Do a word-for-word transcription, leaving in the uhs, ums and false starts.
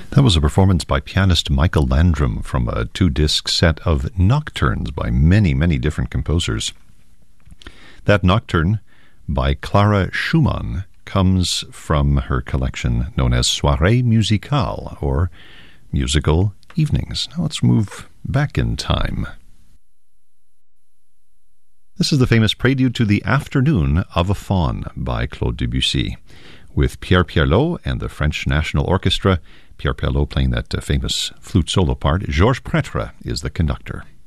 That was a performance by pianist Michael Landrum from a two-disc set of nocturnes by many, many different composers. That nocturne by Clara Schumann comes from her collection known as Soirée Musicale, or Musical Evenings. Now let's move back in time. This is the famous Prelude to the Afternoon of a Faun by Claude Debussy, with Pierre Pierlot and the French National Orchestra. Pierre Pierlot playing that uh, famous flute solo part. Georges Prêtre is the conductor.